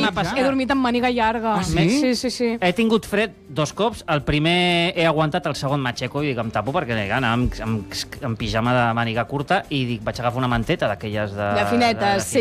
he dormit amb màniga llarga. Ah, sí? Sí. He tingut fred 2 cops. El primer he aguantat, el segon m'aixeco i dic, em tapo perquè anava amb pijama de màniga curta i dic, vaig agafar una manteta d'aquelles de... De finetes, sí.